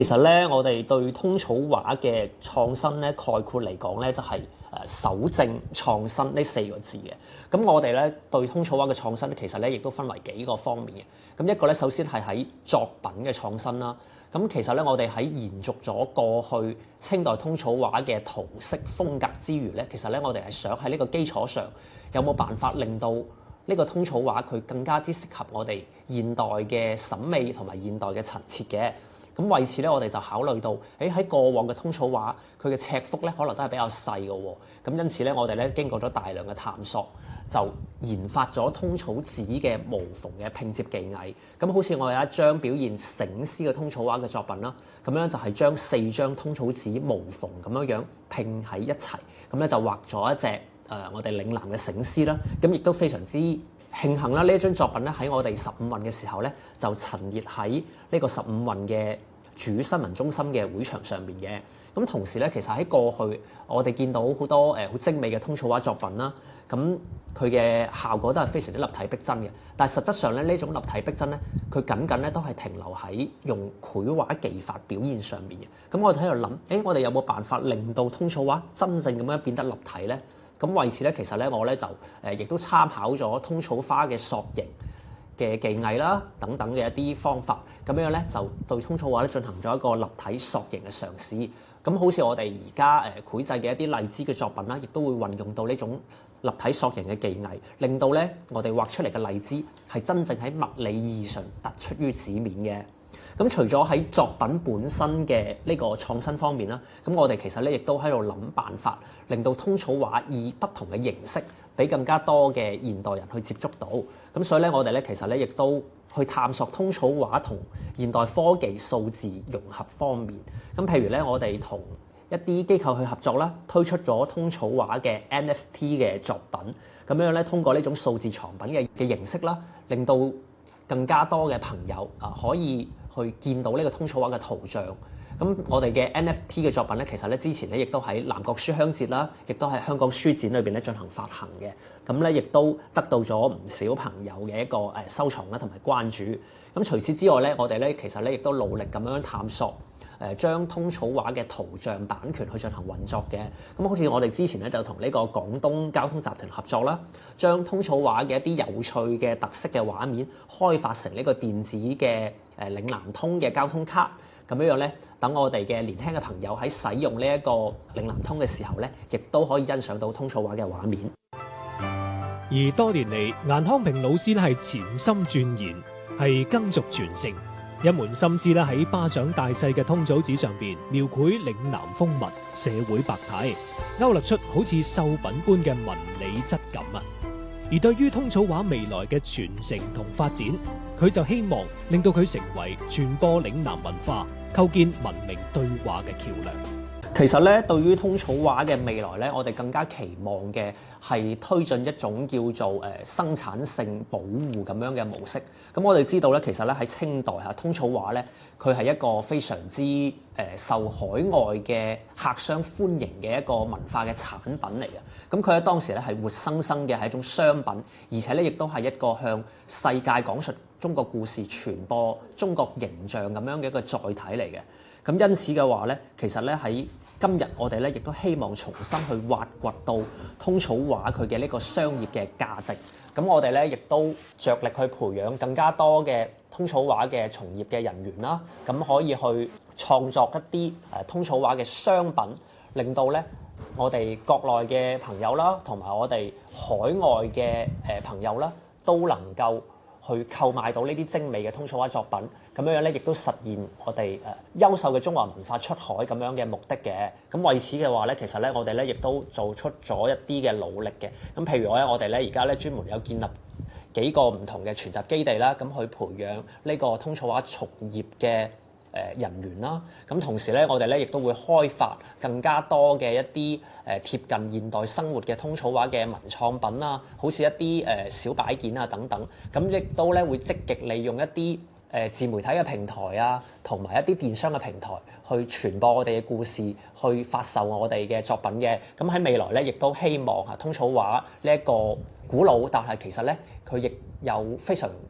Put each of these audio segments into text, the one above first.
其實咧，我哋對通草畫嘅創新咧，概括嚟講咧，就係守正創新呢四個字嘅。咁我哋咧對通草畫嘅創新咧，其實咧亦都分為幾個方面嘅。咁一個咧，首先係喺作品嘅創新啦。咁其實咧，我哋喺延續咗過去清代通草畫嘅圖式風格之餘咧，其實咧我哋係想喺呢個基礎上有冇辦法令到呢個通草畫佢更加之適合我哋現代嘅審美同埋現代嘅陳設嘅。咁為此咧，我哋就考慮到，喺過往嘅通草畫，佢嘅尺幅咧可能都係比較細嘅喎。咁因此咧，我哋咧經過咗大量嘅探索，就研發咗通草紙嘅無縫嘅拼接技藝。咁好似我有一張表現醒獅嘅通草畫嘅作品啦，咁樣就係將4張通草紙無縫咁樣拼喺一齊，咁咧就畫咗一隻我哋嶺南嘅醒獅啦。咁亦都非常之慶幸啦！呢一張作品咧喺我哋15運嘅時候咧，就陳列喺呢個15運嘅主新聞中心嘅會場上面嘅。咁同時咧，其實喺過去我哋見到好多好精美嘅通草畫作品啦。咁佢嘅效果都係非常之立體逼真嘅。但係實質上咧，呢種立體逼真咧，佢僅咧都係停留喺用繪畫技法表現上面嘅。咁我哋喺度諗，我哋有冇辦法令到通草畫真正咁樣變得立體咧？咁為此咧，其實咧我咧就亦都參考咗通草花嘅塑形嘅技藝啦，等等嘅一啲方法，咁樣咧就對通草畫咧進行咗一個立體塑形嘅嘗試。咁好似我哋而家繪製嘅一啲荔枝嘅作品啦，亦都會運用到呢種立體塑形嘅技藝，令到咧我哋畫出嚟嘅荔枝係真正喺物理意義上突出於紙面嘅。咁除咗喺作品本身嘅呢個創新方面啦，咁我哋其實咧亦都喺度諗辦法，令到通草畫以不同嘅形式，俾更加多嘅現代人去接觸到。咁所以咧，我哋咧其實咧亦都去探索通草畫同現代科技數字融合方面。咁譬如咧，我哋同一啲機構去合作啦，推出咗通草畫嘅 NFT 嘅作品。咁樣咧，通過呢種數字藏品嘅形式啦，令到更加多嘅朋友可以去見到呢個通草畫嘅圖像。咁我哋嘅 NFT 嘅作品咧，其實咧之前咧亦都喺南國書香節啦，亦都喺香港書展裏邊咧進行發行嘅。咁咧亦都得到咗唔少朋友嘅一個收藏啦同埋關注。咁除此之外咧，我哋咧其實咧亦都努力咁樣探索將通草畫嘅圖像版權去進行運作嘅。咁好似我哋之前咧就同呢個廣東交通集團合作啦，將通草畫嘅一啲有趣嘅特色嘅畫面開發成呢個電子嘅嶺南通嘅交通卡。咁樣咧，等我哋嘅年輕嘅朋友喺使用呢一個嶺南通嘅時候咧，亦都可以欣賞到通草畫嘅畫面。 而多年嚟，顏康平老師咧係潛心鑽研，係耕俗傳承，一門心思咧喺巴掌大細嘅通草紙上邊描繪嶺南風物、社會百態，勾勒出好似繡品般嘅紋理質感啊！而對於通草畫未來嘅傳承同發展，佢就希望令到佢成為傳播嶺南文化、構建文明對話嘅橋梁。 其實咧，對於通草畫嘅未來咧，我哋更加期望嘅係推進一種叫做生產性保護咁樣嘅模式。咁我哋知道咧，其實咧喺清代通草畫咧，佢係一個非常之受海外嘅客商歡迎嘅一個文化嘅產品嚟嘅。咁佢喺當時咧係活生生嘅係一種商品，而且咧亦都係一個向世界講述中國故事、傳播中國形象咁樣嘅一個載體嚟嘅。咁因此嘅話咧，其實咧喺今日我哋咧亦都希望重新去挖掘到通草畫佢嘅呢個商業嘅價值。咁我哋咧亦都着力去培養更加多嘅通草畫嘅從業嘅人員啦，咁可以去創作一啲通草畫嘅商品，令到咧我哋國內嘅朋友啦，同埋我哋海外嘅朋友啦，都能夠去購買到呢啲精美嘅通草畫作品，咁樣咧亦都實現我哋優秀嘅中華文化出海咁樣嘅目的嘅。咁為此嘅話咧，其實咧我哋咧亦都做出咗一啲嘅努力嘅。咁譬如我哋咧而家咧專門有建立幾個唔同嘅傳習基地啦，咁去培養呢個通草畫從業嘅人員啦。咁同時咧，我哋咧亦都會開發更加多嘅一啲貼近現代生活嘅通草畫嘅文創品啦，好似一啲小擺件啊等等。咁亦都咧會積極利用一啲自媒體嘅平台啊，同埋一啲電商嘅平台去傳播我哋嘅故事，去發售我哋嘅作品嘅。咁喺未來咧，亦都希望通草畫呢一個古老，但係其實咧佢亦有非常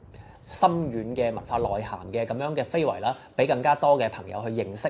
深遠嘅文化內涵嘅咁樣嘅非遺啦，俾更加多嘅朋友去認識